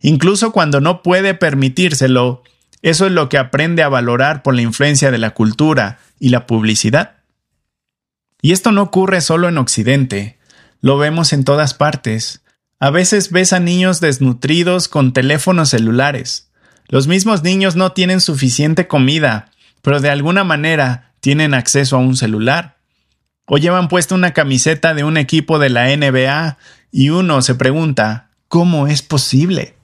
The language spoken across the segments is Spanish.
Incluso cuando no puede permitírselo, eso es lo que aprende a valorar por la influencia de la cultura y la publicidad. Y esto no ocurre solo en Occidente, lo vemos en todas partes. A veces ves a niños desnutridos con teléfonos celulares. Los mismos niños no tienen suficiente comida, pero de alguna manera tienen acceso a un celular. O llevan puesta una camiseta de un equipo de la NBA y uno se pregunta, ¿cómo es posible?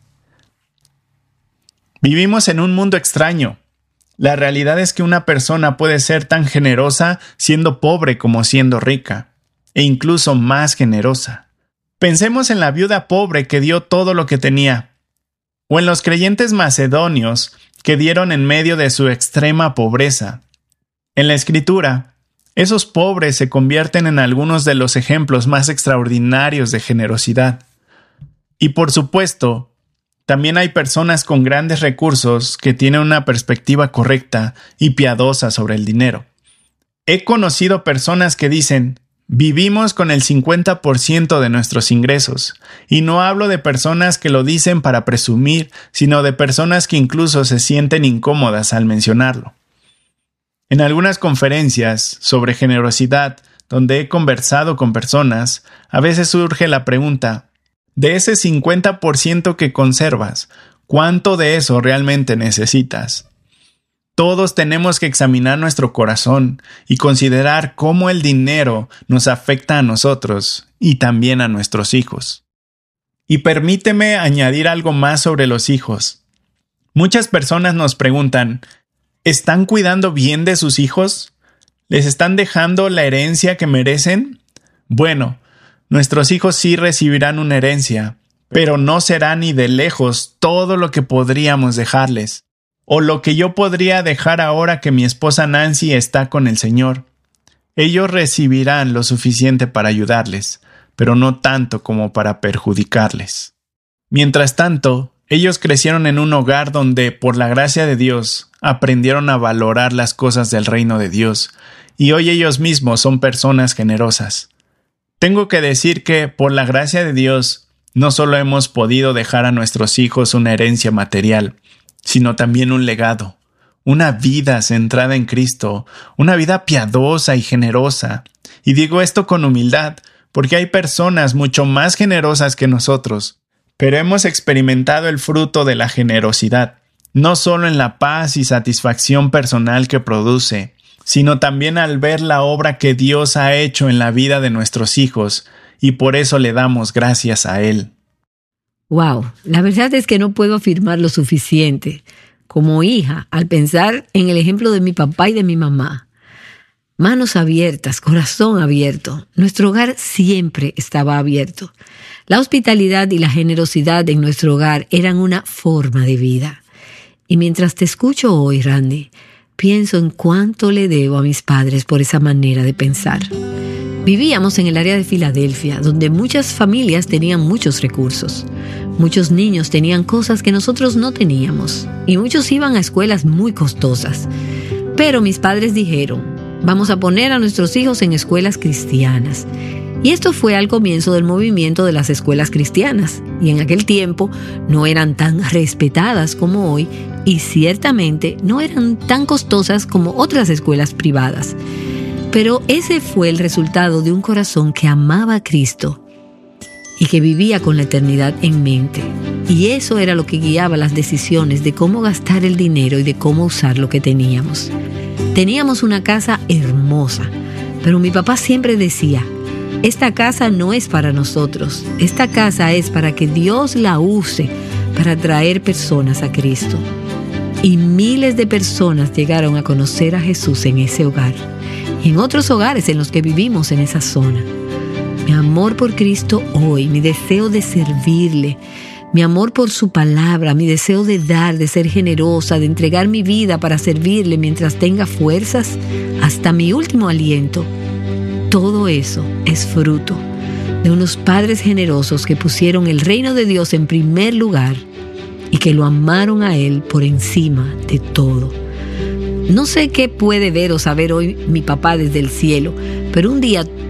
Vivimos en un mundo extraño. La realidad es que una persona puede ser tan generosa siendo pobre como siendo rica, e incluso más generosa. Pensemos en la viuda pobre que dio todo lo que tenía, o en los creyentes macedonios que dieron en medio de su extrema pobreza. En la Escritura, esos pobres se convierten en algunos de los ejemplos más extraordinarios de generosidad. Y por supuesto, también hay personas con grandes recursos que tienen una perspectiva correcta y piadosa sobre el dinero. He conocido personas que dicen, vivimos con el 50% de nuestros ingresos, y no hablo de personas que lo dicen para presumir, sino de personas que incluso se sienten incómodas al mencionarlo. En algunas conferencias sobre generosidad, donde he conversado con personas, a veces surge la pregunta, de ese 50% que conservas, ¿cuánto de eso realmente necesitas? Todos tenemos que examinar nuestro corazón y considerar cómo el dinero nos afecta a nosotros y también a nuestros hijos. Y permíteme añadir algo más sobre los hijos. Muchas personas nos preguntan, ¿están cuidando bien de sus hijos? ¿Les están dejando la herencia que merecen? Bueno, nuestros hijos sí recibirán una herencia, pero no será ni de lejos todo lo que podríamos dejarles. O lo que yo podría dejar ahora que mi esposa Nancy está con el Señor. Ellos recibirán lo suficiente para ayudarles, pero no tanto como para perjudicarles. Mientras tanto, ellos crecieron en un hogar donde, por la gracia de Dios, aprendieron a valorar las cosas del reino de Dios, y hoy ellos mismos son personas generosas. Tengo que decir que, por la gracia de Dios, no solo hemos podido dejar a nuestros hijos una herencia material, sino también un legado, una vida centrada en Cristo, una vida piadosa y generosa. Y digo esto con humildad, porque hay personas mucho más generosas que nosotros, pero hemos experimentado el fruto de la generosidad, no solo en la paz y satisfacción personal que produce, sino también al ver la obra que Dios ha hecho en la vida de nuestros hijos, y por eso le damos gracias a Él. Wow, la verdad es que no puedo afirmar lo suficiente como hija al pensar en el ejemplo de mi papá y de mi mamá. Manos abiertas, corazón abierto. Nuestro hogar siempre estaba abierto. La hospitalidad y la generosidad en nuestro hogar eran una forma de vida. Y mientras te escucho hoy, Randy, pienso en cuánto le debo a mis padres por esa manera de pensar. Vivíamos en el área de Filadelfia, donde muchas familias tenían muchos recursos. Muchos niños tenían cosas que nosotros no teníamos, y muchos iban a escuelas muy costosas. Pero mis padres dijeron, vamos a poner a nuestros hijos en escuelas cristianas. Y esto fue al comienzo del movimiento de las escuelas cristianas, y en aquel tiempo no eran tan respetadas como hoy, y ciertamente no eran tan costosas como otras escuelas privadas. Pero ese fue el resultado de un corazón que amaba a Cristo y que vivía con la eternidad en mente. Y eso era lo que guiaba las decisiones de cómo gastar el dinero y de cómo usar lo que teníamos. Teníamos una casa hermosa, pero mi papá siempre decía, esta casa no es para nosotros, esta casa es para que Dios la use para traer personas a Cristo. Y miles de personas llegaron a conocer a Jesús en ese hogar y en otros hogares en los que vivimos en esa zona. Mi amor por Cristo hoy, mi deseo de servirle, mi amor por su palabra, mi deseo de dar, de ser generosa, de entregar mi vida para servirle mientras tenga fuerzas, hasta mi último aliento. Todo eso es fruto de unos padres generosos que pusieron el reino de Dios en primer lugar y que lo amaron a Él por encima de todo. No sé qué puede ver o saber hoy mi papá desde el cielo, pero un día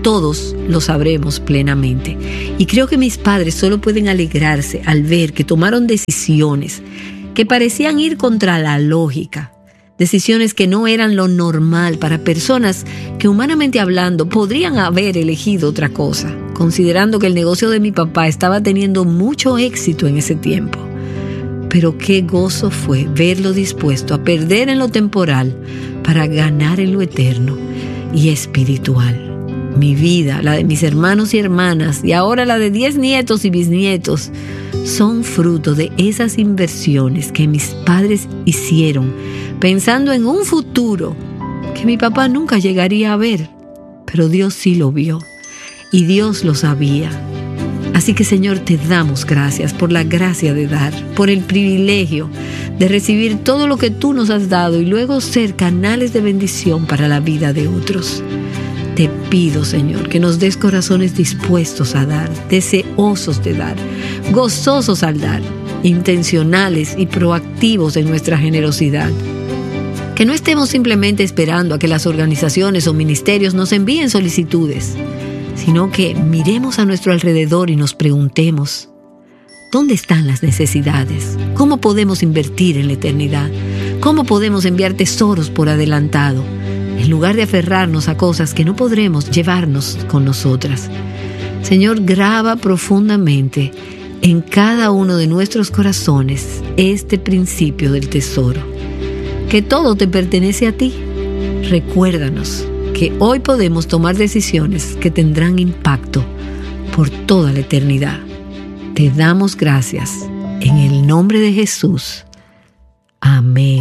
todos lo sabremos plenamente. Y creo que mis padres solo pueden alegrarse al ver que tomaron decisiones que parecían ir contra la lógica, decisiones que no eran lo normal para personas que, humanamente hablando, podrían haber elegido otra cosa, considerando que el negocio de mi papá estaba teniendo mucho éxito en ese tiempo. Pero qué gozo fue verlo dispuesto a perder en lo temporal para ganar en lo eterno y espiritual. Mi vida, la de mis hermanos y hermanas, y ahora la de 10 nietos y bisnietos, son fruto de esas inversiones que mis padres hicieron, pensando en un futuro que mi papá nunca llegaría a ver, pero Dios sí lo vio, y Dios lo sabía. Así que, Señor, te damos gracias por la gracia de dar, por el privilegio de recibir todo lo que tú nos has dado y luego ser canales de bendición para la vida de otros. Te pido, Señor, que nos des corazones dispuestos a dar, deseosos de dar, gozosos al dar, intencionales y proactivos en nuestra generosidad. Que no estemos simplemente esperando a que las organizaciones o ministerios nos envíen solicitudes, sino que miremos a nuestro alrededor y nos preguntemos, ¿dónde están las necesidades? ¿Cómo podemos invertir en la eternidad? ¿Cómo podemos enviar tesoros por adelantado, en lugar de aferrarnos a cosas que no podremos llevarnos con nosotras? Señor, graba profundamente en cada uno de nuestros corazones este principio del tesoro, que todo te pertenece a ti. Recuérdanos que hoy podemos tomar decisiones que tendrán impacto por toda la eternidad. Te damos gracias en el nombre de Jesús. Amén.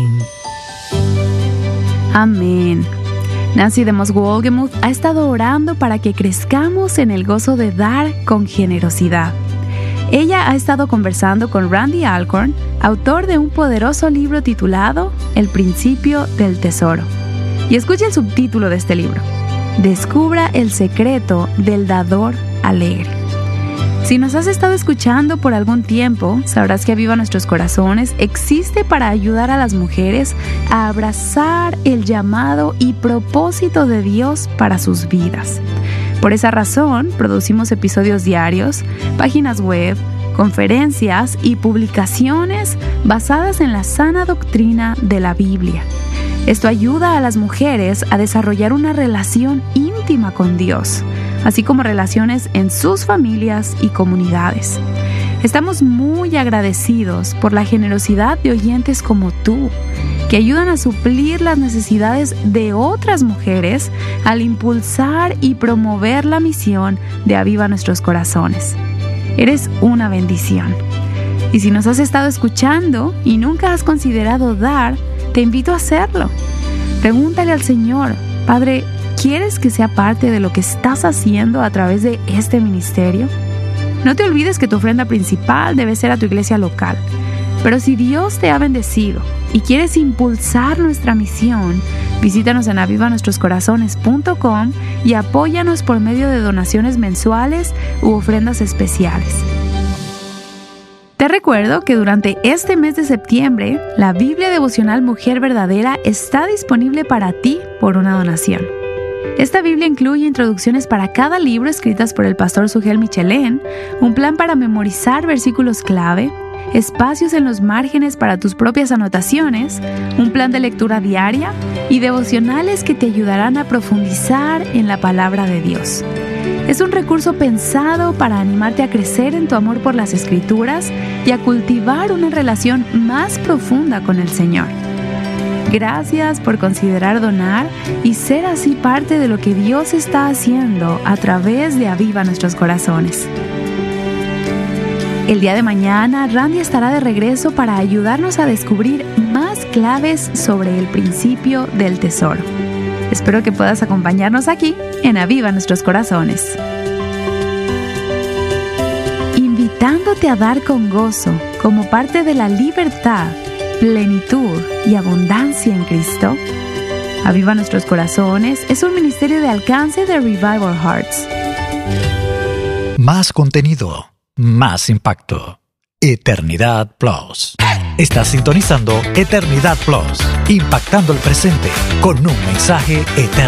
Amén. Nancy DeMoss Wolgemuth ha estado orando para que crezcamos en el gozo de dar con generosidad. Ella ha estado conversando con Randy Alcorn, autor de un poderoso libro titulado El principio del tesoro. Y escucha el subtítulo de este libro: Descubra el secreto del dador alegre. Si nos has estado escuchando por algún tiempo, sabrás que Aviva Nuestros Corazones existe para ayudar a las mujeres a abrazar el llamado y propósito de Dios para sus vidas. Por esa razón, producimos episodios diarios, páginas web, conferencias y publicaciones basadas en la sana doctrina de la Biblia. Esto ayuda a las mujeres a desarrollar una relación íntima con Dios, así como relaciones en sus familias y comunidades. Estamos muy agradecidos por la generosidad de oyentes como tú, que ayudan a suplir las necesidades de otras mujeres al impulsar y promover la misión de Aviva Nuestros Corazones. Eres una bendición. Y si nos has estado escuchando y nunca has considerado dar, te invito a hacerlo. Pregúntale al Señor: Padre, ¿quieres que sea parte de lo que estás haciendo a través de este ministerio? No te olvides que tu ofrenda principal debe ser a tu iglesia local. Pero si Dios te ha bendecido y quieres impulsar nuestra misión, visítanos en avivanuestroscorazones.com y apóyanos por medio de donaciones mensuales u ofrendas especiales. Te recuerdo que durante este mes de septiembre, la Biblia devocional Mujer Verdadera está disponible para ti por una donación. Esta Biblia incluye introducciones para cada libro escritas por el pastor Sugel Michelén, un plan para memorizar versículos clave, espacios en los márgenes para tus propias anotaciones, un plan de lectura diaria y devocionales que te ayudarán a profundizar en la palabra de Dios. Es un recurso pensado para animarte a crecer en tu amor por las Escrituras y a cultivar una relación más profunda con el Señor. Gracias por considerar donar y ser así parte de lo que Dios está haciendo a través de Aviva Nuestros Corazones. El día de mañana, Randy estará de regreso para ayudarnos a descubrir más claves sobre el principio del tesoro. Espero que puedas acompañarnos aquí en Aviva Nuestros Corazones. Invitándote a dar con gozo como parte de la libertad, plenitud y abundancia en Cristo. Aviva Nuestros Corazones es un ministerio de alcance de Revival Hearts. Más contenido, más impacto. Eternidad Plus. Estás sintonizando Eternidad Plus, impactando el presente con un mensaje eterno.